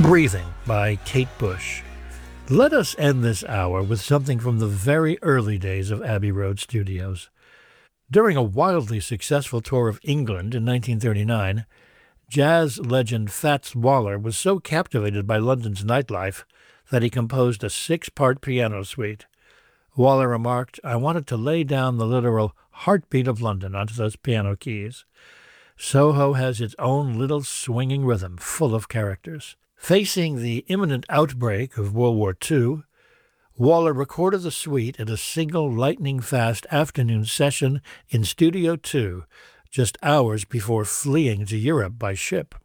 Breathing by Kate Bush. Let us end this hour with something from the very early days of Abbey Road Studios. During a wildly successful tour of England in 1939, jazz legend Fats Waller was so captivated by London's nightlife that he composed a 6-part piano suite. Waller remarked, "I wanted to lay down the literal heartbeat of London onto those piano keys. Soho has its own little swinging rhythm, full of characters." Facing the imminent outbreak of World War II, Waller recorded the suite in a single lightning-fast afternoon session in Studio 2, just hours before fleeing to Europe by ship.